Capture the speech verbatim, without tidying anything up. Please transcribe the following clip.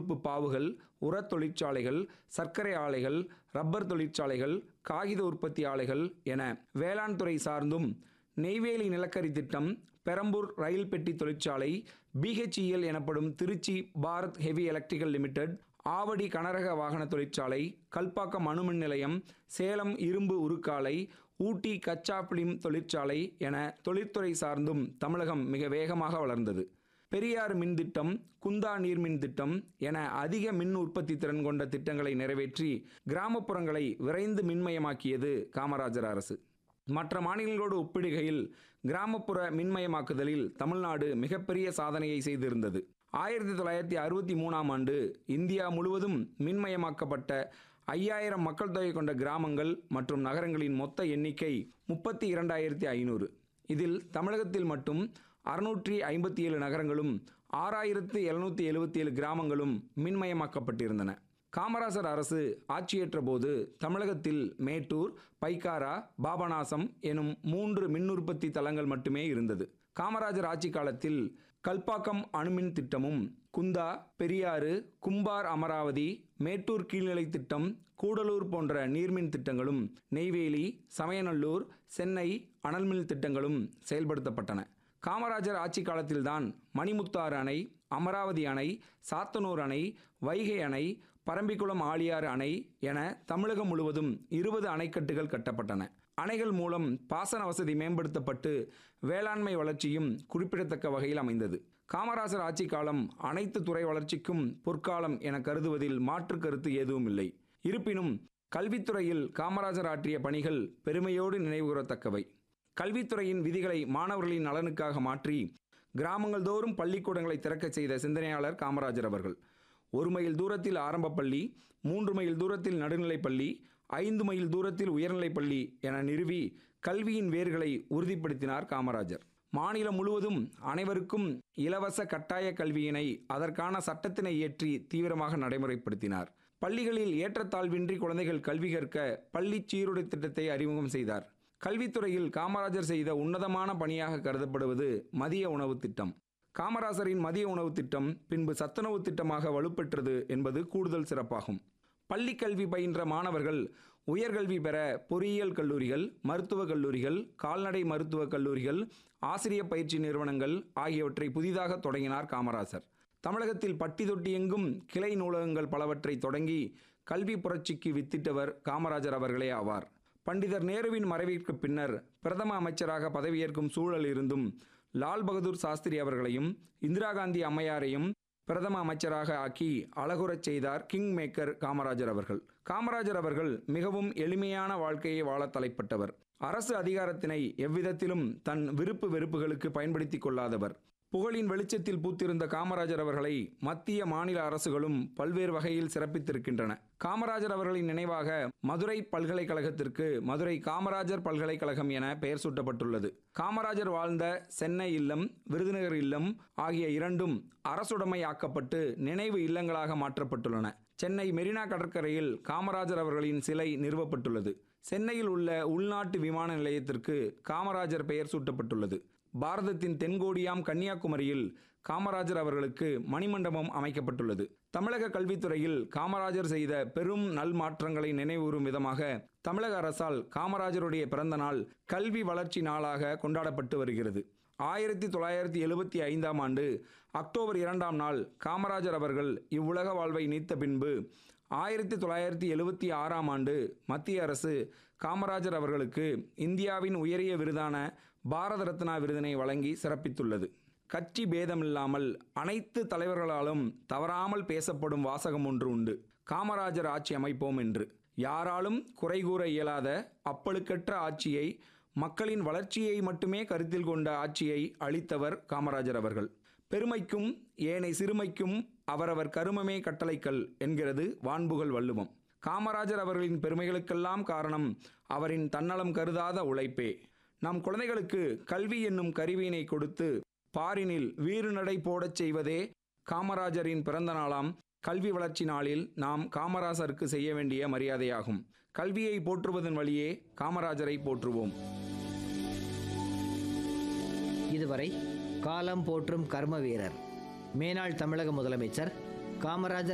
உறுப்பு பாவுகள், உரத் தொழிற்சாலைகள், சர்க்கரை ஆலைகள், ரப்பர் தொழிற்சாலைகள், காகித உற்பத்தி ஆலைகள் என வேளாண் துறை சார்ந்தும், நெய்வேலி நிலக்கரி திட்டம், பெரம்பூர் ரயில் பெட்டி தொழிற்சாலை, பிஹெச்இஎல் எனப்படும் Trichy Bharat heavy electrical limited, Avadi கனரக வாகன தொழிற்சாலை, கல்பாக்கம் அணுமின் நிலையம், சேலம் இரும்பு உருக்காலை, ஊட்டி கச்சா பிலிம் தொழிற்சாலை என தொழிற்துறை சார்ந்தும் தமிழகம் மிக வேகமாக வளர்ந்தது. பெரியார் மின் திட்டம், குந்தா நீர்மின் திட்டம் என அதிக மின் உற்பத்தி திறன் கொண்ட திட்டங்களை நிறைவேற்றி கிராமப்புறங்களை விரைந்து மின்மயமாக்கியது காமராஜர் அரசு. மற்ற மாநிலங்களோடு ஒப்பிடுகையில் கிராமப்புற மின்மயமாக்குதலில் தமிழ்நாடு மிகப்பெரிய சாதனையை செய்திருந்தது. ஆயிரத்தி தொள்ளாயிரத்தி அறுபத்தி மூணாம் ஆண்டு இந்தியா முழுவதும் மின்மயமாக்கப்பட்ட ஐயாயிரம் மக்கள் தொகை கொண்ட கிராமங்கள் மற்றும் நகரங்களின் மொத்த எண்ணிக்கை முப்பத்தி இரண்டாயிரத்தி ஐநூறு. இதில் தமிழகத்தில் மட்டும் அறுநூற்றி ஐம்பத்தி ஏழு நகரங்களும் ஆறாயிரத்து எழுநூற்றி எழுபத்தி ஏழு கிராமங்களும் மின்மயமாக்கப்பட்டிருந்தன. காமராஜர் அரசு ஆட்சியேற்ற போது தமிழகத்தில் மேட்டூர், பைக்காரா, பாபநாசம் எனும் மூன்று மின் உற்பத்தி தளங்கள் மட்டுமே இருந்தது. காமராஜர் ஆட்சி காலத்தில் கல்பாக்கம் அணுமின் திட்டமும், குந்தா, பெரியாறு, கும்பார் அமராவதி, மேட்டூர் கீழ்நிலை திட்டம், கூடலூர் போன்ற நீர்மின் திட்டங்களும், நெய்வேலி, சமயநல்லூர், சென்னை அனல்மின் திட்டங்களும் செயல்படுத்தப்பட்டன. காமராஜர் ஆட்சி காலத்தில்தான் மணிமுத்தாறு அணை, அமராவதி அணை, சாத்தனூர் அணை, வைகை அணை, பரம்பிக்குளம் ஆழியாறு அணை என தமிழகம் முழுவதும் இருபது அணைக்கட்டுகள் கட்டப்பட்டன. அணைகள் மூலம் பாசன வசதி மேம்படுத்தப்பட்டு வேளாண்மை வளர்ச்சியும் குறிப்பிடத்தக்க வகையில் அமைந்தது. காமராஜர் ஆட்சி காலம் அனைத்து துறை வளர்ச்சிக்கும் பொற்காலம் என கருதுவதில் மாற்று கருத்து எதுவும் இல்லை. இருப்பினும் கல்வித்துறையில் காமராஜர் ஆற்றிய பணிகள் பெருமையோடு நினைவுகூரத்தக்கவை. கல்வித்துறையின் விதிகளை மாணவர்களின் நலனுக்காக மாற்றி கிராமங்கள் தோறும் பள்ளிக்கூடங்களை திறக்க செய்த சிந்தனையாளர் காமராஜர் அவர்கள். ஒரு மைல் தூரத்தில் ஆரம்ப பள்ளி, மூன்று மைல் தூரத்தில் நடுநிலைப் பள்ளி, ஐந்து மைல் தூரத்தில் உயர்நிலைப் பள்ளி என நிறுவி கல்வியின் வேர்களை உறுதிப்படுத்தினார் காமராஜர். மாநிலம் முழுவதும் அனைவருக்கும் இலவச கட்டாய கல்வியினை அதற்கான சட்டத்தினை இயற்றி தீவிரமாக நடைமுறைப்படுத்தினார். பள்ளிகளில் ஏற்றத்தாழ்வின்றி குழந்தைகள் கல்வி கற்க பள்ளி சீருடை திட்டத்தை அறிமுகம் செய்தார். கல்வித்துறையில் காமராஜர் செய்த உன்னதமான பணியாக கருதப்படுவது மதிய உணவு திட்டம். காமராஜரின் மதிய உணவு திட்டம் பின்பு சத்துணவு திட்டமாக வலுப்பெற்றது என்பது கூடுதல் சிறப்பாகும். பள்ளி கல்வி பயின்ற மாணவர்கள் உயர்கல்வி பெற பொறியியல் கல்லூரிகள், மருத்துவக் கல்லூரிகள், கால்நடை மருத்துவக் கல்லூரிகள், ஆசிரியர் பயிற்சி நிறுவனங்கள் ஆகியவற்றை புதிதாக தொடங்கினார் காமராஜர். தமிழகத்தில் பட்டி தொட்டி எங்கும் கிளை நூலகங்கள் பலவற்றை தொடங்கி கல்வி புரட்சிக்கு வித்திட்டவர் காமராஜர் அவர்களே ஆவார். பண்டிதர் நேருவின் மறைவிற்கு பின்னர் பிரதம அமைச்சராக பதவியேற்கும் சூழல் இருந்தும் லால் பகதூர் சாஸ்திரி அவர்களையும் இந்திரா காந்தி அம்மையாரையும் பிரதம அமைச்சராக ஆக்கி அழகுறச் செய்தார் கிங் மேக்கர் காமராஜர் அவர்கள். காமராஜர் அவர்கள் மிகவும் எளிமையான வாழ்க்கையை வாழ தலைப்பட்டவர். அரசு அதிகாரத்தினை எவ்விதத்திலும் தன் விருப்பு வெறுப்புகளுக்கு பயன்படுத்தி கொள்ளாதவர். புகழின் வெளிச்சத்தில் பூத்திருந்த காமராஜர் அவர்களை மத்திய மாநில அரசுகளும் பல்வேறு வகையில் சிறப்பித்திருக்கின்றன. காமராஜர் அவர்களின் நினைவாக மதுரை பல்கலைக்கழகத்திற்கு மதுரை காமராஜர் பல்கலைக்கழகம் என பெயர் சூட்டப்பட்டுள்ளது. காமராஜர் வாழ்ந்த சென்னை இல்லம், விருதுநகர் இல்லம் ஆகிய இரண்டும் அரசுடைமை ஆக்கப்பட்டு நினைவு இல்லங்களாக மாற்றப்பட்டுள்ளன. சென்னை மெரினா கடற்கரையில் காமராஜர் அவர்களின் சிலை நிறுவப்பட்டுள்ளது. சென்னையில் உள்ள உள்நாட்டு விமான நிலையத்திற்கு காமராஜர் பெயர் சூட்டப்பட்டுள்ளது. பாரதத்தின் தென்கோடியாம் கன்னியாகுமரியில் காமராஜர் அவர்களுக்கு மணிமண்டபம் அமைக்கப்பட்டுள்ளது. தமிழக கல்வித்துறையில் காமராஜர் செய்த பெரும் நல் மாற்றங்களை நினைவுறும் விதமாக தமிழக அரசால் காமராஜருடைய பிறந்த நாள் கல்வி வளர்ச்சி நாளாக கொண்டாடப்பட்டு வருகிறது. ஆயிரத்தி தொள்ளாயிரத்தி எழுபத்தி ஐந்தாம் ஆண்டு அக்டோபர் இரண்டாம் நாள் காமராஜர் அவர்கள் இவ்வுலக வாழ்வை நீத்த பின்பு ஆயிரத்தி தொள்ளாயிரத்தி எழுபத்தி ஆறாம் ஆண்டு மத்திய அரசு காமராஜர் அவர்களுக்கு இந்தியாவின் உயரிய விருதான பாரத ரத்னா விருதினை வழங்கி சிறப்பித்துள்ளது. கட்சி பேதமில்லாமல் அனைத்து தலைவர்களாலும் தவறாமல் பேசப்படும் வாசகம் ஒன்று உண்டு: காமராஜர் ஆட்சி அமைப்போம் என்று. யாராலும் குறை கூற இயலாத அப்பழுக்கற்ற ஆட்சியை, மக்களின் வளர்ச்சியை மட்டுமே கருத்தில் கொண்ட ஆட்சியை அளித்தவர் காமராஜர் அவர்கள். பெருமைக்கும் ஏனை சிறுமைக்கும் அவரவர் கருமமே கட்டளைக்கல் என்கிறது வான்புகழ் வள்ளுவம். காமராஜர் அவர்களின் பெருமைகளுக்கெல்லாம் காரணம் அவரின் தன்னலம் கருதாத உழைப்பே. நம் குழந்தைகளுக்கு கல்வி என்னும் கருவியினை கொடுத்து பாரினில் வீறு நடை போடச் செய்வதே காமராஜரின் பிறந்த நாளாம் கல்வி வளர்ச்சி நாளில் நாம் காமராஜருக்கு செய்ய வேண்டிய மரியாதையாகும். கல்வியை போற்றுவதன் வழியே காமராஜரை போற்றுவோம். இதுவரை காலம் போற்றும் கர்ம வீரர், மேனாள் தமிழக முதலமைச்சர் காமராஜர்